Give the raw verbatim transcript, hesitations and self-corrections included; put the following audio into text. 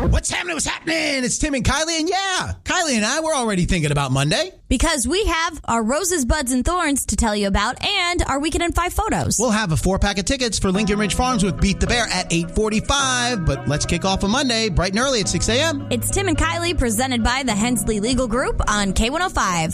What's happening? What's happening? It's Tim and Kylie, and yeah, Kylie and I were already thinking about Monday. Because we have our Roses, Buds, and Thorns to tell you about and our Weekend in Five photos. We'll have a four-pack of tickets for Lincoln Ridge Farms with Beat the Bear at eight forty-five, but let's kick off on Monday, bright and early at six a.m. It's Tim and Kylie, presented by the Hensley Legal Group on K one oh five.